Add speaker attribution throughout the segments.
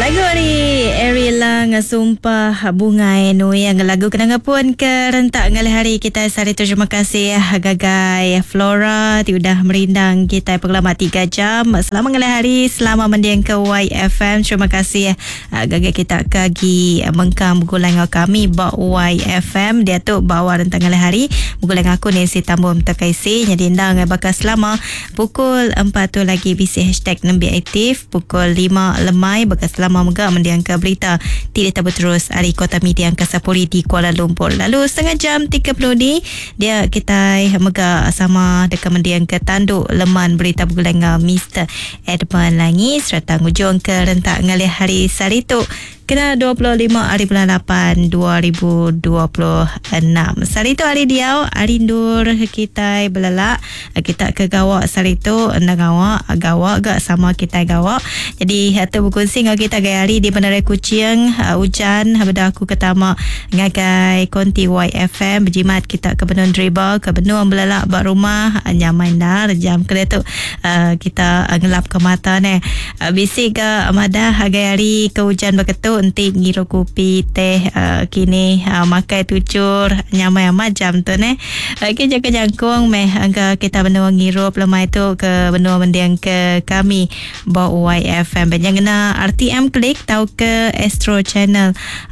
Speaker 1: Lagu ni Ariel Lang Sumpah Bungai nu yang lagu kenanga pun ke rentak ngali hari kita sari terima kasih gagai Flora diudah merindang kita pengalaman 3 jam selama ngali hari selama mendiang ke YFM. Terima kasih gagai kita kagi mengkam gulang kami ba YFM dia tu bawa rentang ngali hari gulang aku ni si tambum takaisi jadi ndang bakal selama pukul 4 tu lagi bisi hashtag nembi aktif pukul 5 lemai bakal selama megak mendiangkan berita tidak tahu terus hari Kota Media Angkasa Puri di Kuala Lumpur. Lalu setengah jam 30 ni dia kita megak sama dekat mendiangkan tanduk leman berita bergulang Mr. Edmund Langi serta ngujung ke rentak ngalih hari Saritu kena 25 hari bulan 8 2026. Saritu hari dia hari ndur kita belalak kita ke gawak Saritu nak gawak gak sama kita gawak. Jadi hatu berkongsi dengan kita gaya hari di Bandar Kuching hujan benda aku ketama ngagai konti YFM berjimat kita ke benun dribble ke benun belalak bak rumah nyaman dah jam kena tu kita ngelap ke mata ni bisik ke amadah gaya hari ke hujan beketu entik ngiru kopi teh kini makai tucur nyamai macam tu ne kita jaga jangkung meh angka kita benua ngirup lemai tu ke benua mendiang ke kami bawa YFM jangan kena RTM klik tahu ke Astro Channel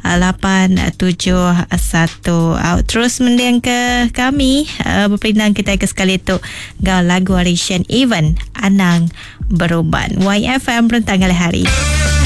Speaker 1: 871 terus mendiang ke kami berpindah kita ke sekali tu gal lagu Arishan Event Anang Beruban YFM rentang hari